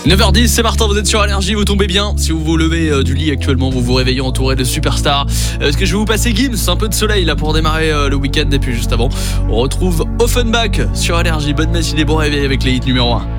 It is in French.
9h10, c'est Martin, vous êtes sur Énergie, vous tombez bien. Si vous vous levez du lit actuellement, vous vous réveillez entouré de superstars. Est-ce que je vais vous passer Gims, un peu de soleil là pour démarrer le week-end. Et puis juste avant, on retrouve Offenbach sur Énergie. Bonne matinée, bon réveil avec les hits numéro 1.